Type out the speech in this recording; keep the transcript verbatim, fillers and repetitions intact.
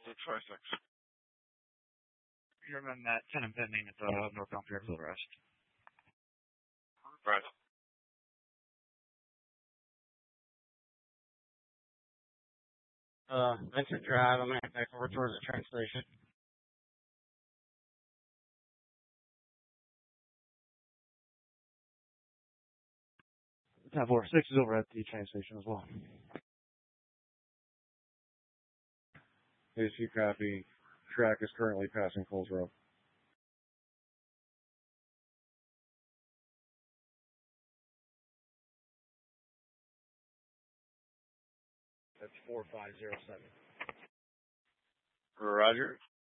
Troy six. You're on that ten and pending at the northbound pier for the rest. Right. Uh, Vincent Drive, I'm heading back over towards the train station. ten four six is over at the train station as well. A C copy. Track is currently passing Coles Road. That's four five zero seven. Roger.